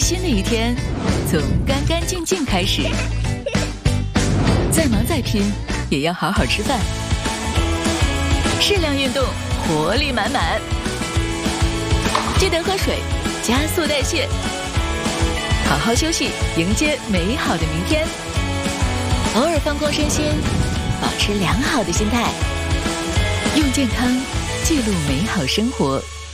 新的一天从干干净净开始。再忙再拼，也要好好吃饭，适量运动，活力满满。记得喝水，加速代谢，好好休息，迎接美好的明天。偶尔放空身心，保持良好的心态，用健康记录美好生活。